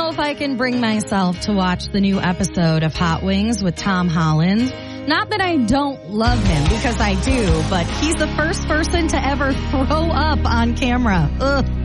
know if I can bring myself to watch the new episode of Hot Wings with Tom Holland. Not that I don't love him, because I do, but he's the first person to ever throw up on camera. Ugh.